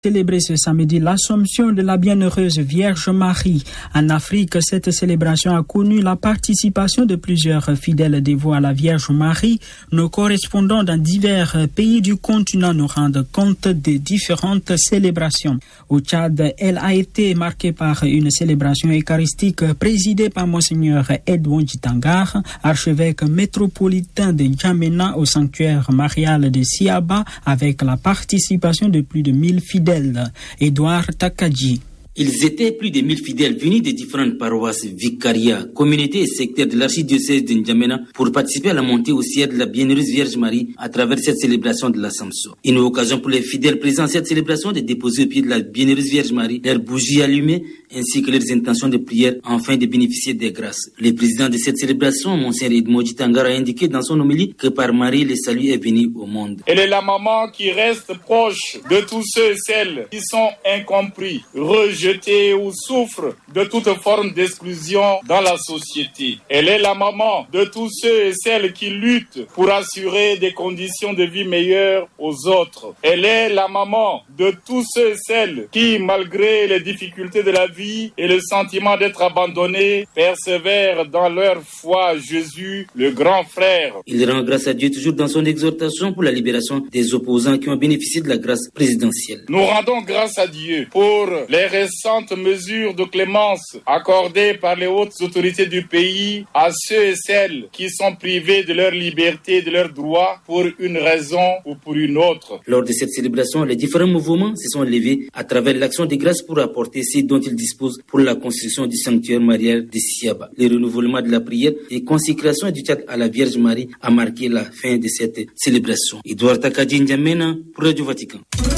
Célébrer ce samedi l'Assomption de la Bienheureuse Vierge Marie. En Afrique, cette célébration a connu la participation de plusieurs fidèles dévots à la Vierge Marie. Nos correspondants dans divers pays du continent nous rendent compte des différentes célébrations. Au Tchad, elle a été marquée par une célébration eucharistique présidée par Monseigneur Edouard Jitangar, archevêque métropolitain de N'Djamena au sanctuaire marial de Siaba, avec la participation de plus de 1000 fidèles. Edouard Takadji. Ils étaient plus de 1000 fidèles venus de différentes paroisses, vicariats, communautés et secteurs de l'archidiocèse de N'Djamena pour participer à la montée au ciel de la Bienheureuse Vierge Marie à travers cette célébration de l'Assomption. Une occasion pour les fidèles présents à cette célébration de déposer au pied de la Bienheureuse Vierge Marie leurs bougies allumées ainsi que leurs intentions de prière afin de bénéficier des grâces. Le président de cette célébration, Monseigneur Edouard Jitangar, a indiqué dans son homélie que par Marie, le salut est venu au monde. Elle est la maman qui reste proche de tous ceux et celles qui sont incompris, rejetés ou souffrent de toute forme d'exclusion dans la société. Elle est la maman de tous ceux et celles qui luttent pour assurer des conditions de vie meilleures aux autres. Elle est la maman de tous ceux et celles qui, malgré les difficultés de la vie et le sentiment d'être abandonnés, persévèrent dans leur foi Jésus, le grand frère. Il rend grâce à Dieu toujours dans son exhortation pour la libération des opposants qui ont bénéficié de la grâce présidentielle. Nous rendons grâce à Dieu pour les récentes mesures de clémence accordées par les hautes autorités du pays à ceux et celles qui sont privés de leur liberté et de leurs droits pour une raison ou pour une autre. Lors de cette célébration, les différents mouvements se sont levés à travers l'action de grâce pour apporter ce dont ils disposent pour la construction du sanctuaire marial de Siaba. Le renouvellement de la prière et consécration du Tchad à la Vierge Marie a marqué la fin de cette célébration. Edouard Takadji, N'Djamena pour Radio Vatican.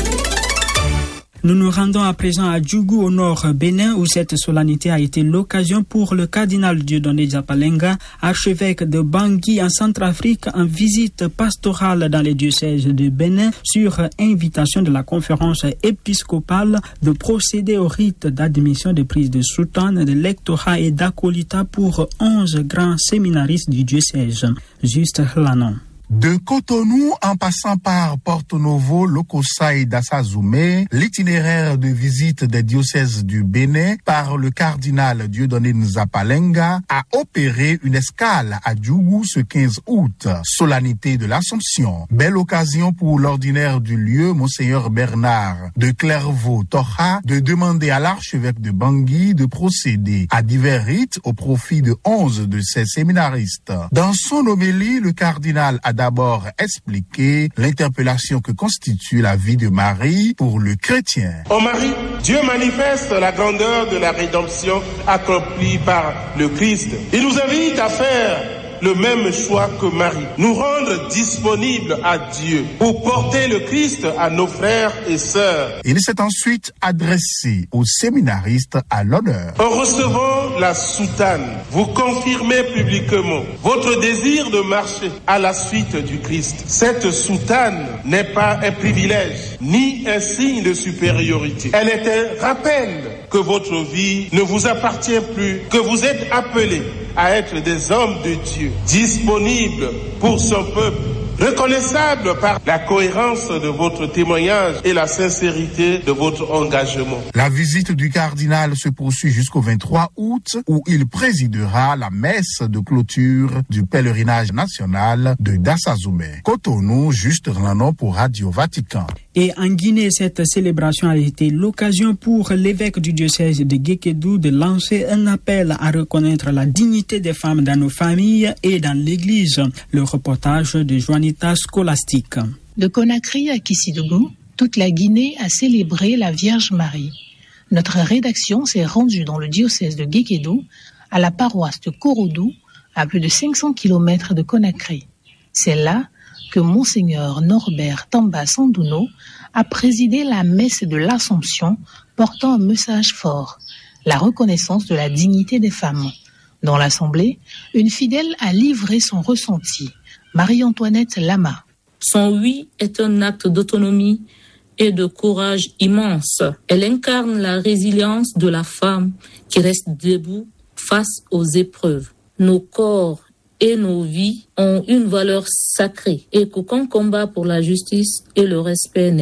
Nous nous rendons à présent à Djougou au nord Bénin où cette solennité a été l'occasion pour le cardinal Dieudonné Djapalenga, archevêque de Bangui en Centrafrique, en visite pastorale dans les diocèses de Bénin sur invitation de la conférence épiscopale de procéder au rite d'admission de prise de soutane, de lectorat et d'acolita pour 11 grands séminaristes du diocèse. Juste Lanon. De Cotonou en passant par Porto Novo, Lokossa et Dassazoumé, l'itinéraire de visite des diocèses du Bénin par le cardinal Dieudonné Nzapalenga a opéré une escale à Djougou ce 15 août, solennité de l'Assomption. Belle occasion pour l'ordinaire du lieu, Monseigneur Bernard de Clairvaux-Tocha, de demander à l'archevêque de Bangui de procéder à divers rites au profit de 11 de ses séminaristes. Dans son homélie, le cardinal a d'abord expliqué l'interpellation que constitue la vie de Marie pour le chrétien. Ô Marie, Dieu manifeste la grandeur de la rédemption accomplie par le Christ. Il nous invite à faire le même choix que Marie, nous rendre disponibles à Dieu pour porter le Christ à nos frères et sœurs. Il s'est ensuite adressé aux séminaristes à l'honneur. En recevant la soutane, vous confirmez publiquement votre désir de marcher à la suite du Christ. Cette soutane n'est pas un privilège, ni un signe de supériorité. Elle est un rappel que votre vie ne vous appartient plus, que vous êtes appelés à être des hommes de Dieu, disponibles pour son peuple, reconnaissable par la cohérence de votre témoignage et la sincérité de votre engagement. La visite du cardinal se poursuit jusqu'au 23 août où il présidera la messe de clôture du pèlerinage national de Dassazoumé. Cotonou, Juste Lanon pour Radio Vatican. Et en Guinée, cette célébration a été l'occasion pour l'évêque du diocèse de Guékédou de lancer un appel à reconnaître la dignité des femmes dans nos familles et dans l'Église. Le reportage de Juanita Scholastique. De Conakry à Kissidougou, toute la Guinée a célébré la Vierge Marie. Notre rédaction s'est rendue dans le diocèse de Guékédou, à la paroisse de Kouroudou, à plus de 500 km de Conakry. C'est là que Monseigneur Norbert Tamba Sandouno a présidé la messe de l'Assomption portant un message fort, la reconnaissance de la dignité des femmes. Dans l'assemblée, une fidèle a livré son ressenti, Marie-Antoinette Lama. Son oui est un acte d'autonomie et de courage immense. Elle incarne la résilience de la femme qui reste debout face aux épreuves. Nos corps et nos vies ont une valeur sacrée et qu'aucun combat pour la justice et le respect n'est vain.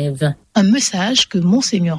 Un message que Monseigneur